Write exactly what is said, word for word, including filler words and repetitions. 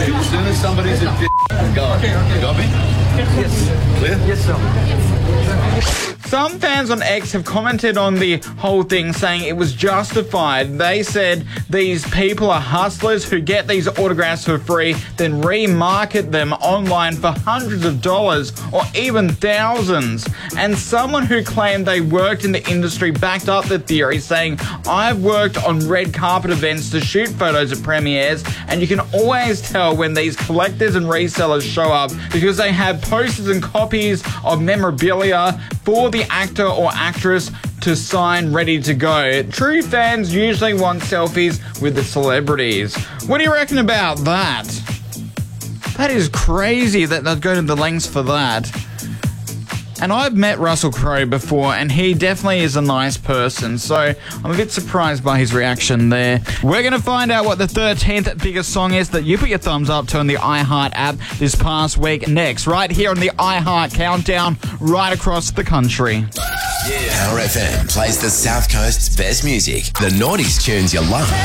Okay, as soon as somebody's a dick, go. Okay, okay. You got me? Yes. Clear? Yes, sir. Some fans on X have commented on the whole thing saying it was justified. They said these people are hustlers who get these autographs for free, then remarket them online for hundreds of dollars or even thousands. And someone who claimed they worked in the industry backed up the theory, saying, I've worked on red carpet events to shoot photos at premieres, and you can always tell when these collectors and resellers show up because they have posters and copies of memorabilia for the actor or actress to sign ready to go. True fans usually want selfies with the celebrities. What do you reckon about that? That is crazy that they'd go to the lengths for that. And I've met Russell Crowe before, and he definitely is a nice person, so I'm a bit surprised by his reaction there. We're going to find out what the thirteenth biggest song is that you put your thumbs up to on the iHeart app this past week next, right here on the iHeart Countdown, right across the country. Yeah. Power F M plays the South Coast's best music, the noughties tunes you love.